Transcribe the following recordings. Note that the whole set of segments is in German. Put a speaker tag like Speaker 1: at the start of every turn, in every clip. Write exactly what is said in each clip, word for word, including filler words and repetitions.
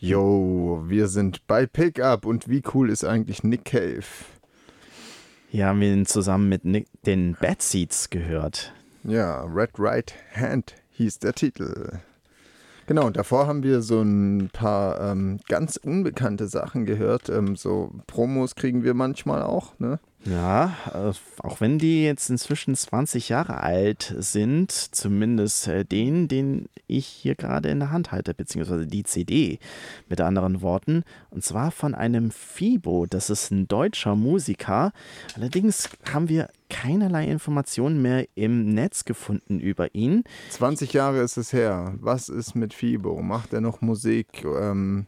Speaker 1: Yo, wir sind bei Pickup und wie cool ist eigentlich Nick Cave?
Speaker 2: Hier haben wir ihn zusammen mit Nick, den Bad Seeds gehört.
Speaker 1: Ja, Red Right Hand hieß der Titel. Genau, und davor haben wir so ein paar ähm, ganz unbekannte Sachen gehört. Ähm, so Promos kriegen wir manchmal auch, ne?
Speaker 2: Ja, äh, auch wenn die jetzt inzwischen zwanzig Jahre alt sind, zumindest äh, den, den ich hier gerade in der Hand halte, beziehungsweise die C D, mit anderen Worten. Und zwar von einem Fibo, das ist ein deutscher Musiker. Allerdings haben wir keinerlei Informationen mehr im Netz gefunden über ihn.
Speaker 1: zwanzig Jahre ist es her. Was ist mit Fibo? Macht er noch Musik? Ähm,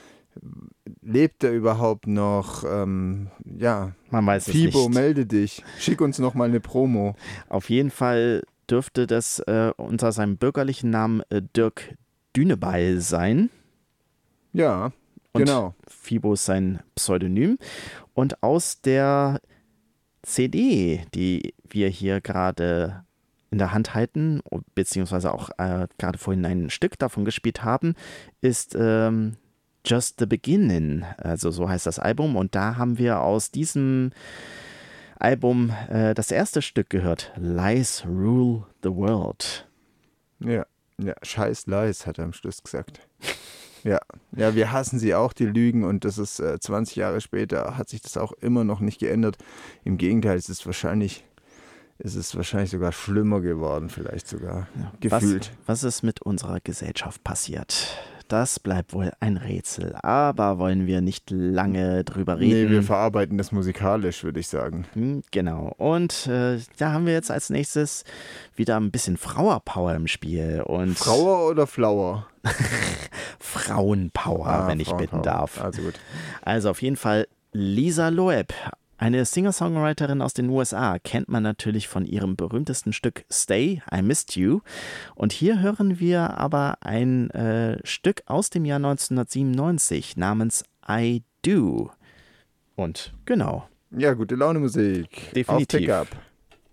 Speaker 1: lebt er überhaupt noch? Ähm, ja,
Speaker 2: Man weiß es
Speaker 1: Fibo,
Speaker 2: nicht.
Speaker 1: melde dich. Schick uns noch mal eine Promo.
Speaker 2: Auf jeden Fall dürfte das äh, unter seinem bürgerlichen Namen äh, Dirk Dünebeil sein.
Speaker 1: Ja,
Speaker 2: Und
Speaker 1: genau.
Speaker 2: Fibo ist sein Pseudonym. Und aus der C D, die wir hier gerade in der Hand halten, beziehungsweise auch äh, gerade vorhin ein Stück davon gespielt haben, ist ähm, Just the Beginning, also so heißt das Album. Und da haben wir aus diesem Album äh, das erste Stück gehört, Lies Rule the World.
Speaker 1: Ja, ja, scheiß Lies, hat er am Schluss gesagt. Ja, ja, wir hassen sie auch, die Lügen, und das ist äh, zwanzig Jahre später, hat sich das auch immer noch nicht geändert. Im Gegenteil, es ist wahrscheinlich, es ist wahrscheinlich sogar schlimmer geworden, vielleicht sogar,
Speaker 2: Ja,
Speaker 1: gefühlt.
Speaker 2: Was, was ist mit unserer Gesellschaft passiert? Das bleibt wohl ein Rätsel, aber wollen wir nicht lange drüber reden.
Speaker 1: Nee, wir verarbeiten das musikalisch, würde ich sagen.
Speaker 2: Hm, Genau, und äh, da haben wir jetzt als nächstes wieder ein bisschen Frauenpower im Spiel. Und
Speaker 1: Frauer oder Flauer?
Speaker 2: Frauenpower,
Speaker 1: Ah,
Speaker 2: wenn ich
Speaker 1: Frauenpower.
Speaker 2: bitten darf.
Speaker 1: Also gut.
Speaker 2: Also auf jeden Fall Lisa Loeb, eine Singer-Songwriterin aus den U S A, kennt man natürlich von ihrem berühmtesten Stück Stay, I Missed You. Und hier hören wir aber ein äh, Stück aus dem Jahr neunzehnhundertsiebenundneunzig namens I Do. Und genau,
Speaker 1: Ja, gute Laune Musik.
Speaker 2: Definitiv.
Speaker 1: Auf Pickup.